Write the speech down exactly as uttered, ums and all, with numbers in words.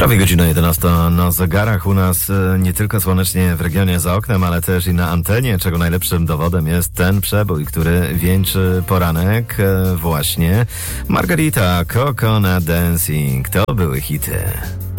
Prawie godzina jedenasta na zegarach. U nas nie tylko słonecznie w regionie za oknem, ale też i na antenie, czego najlepszym dowodem jest ten przebój, który wieńczy poranek. Właśnie Margarita, Coconut Dancing. To były hity.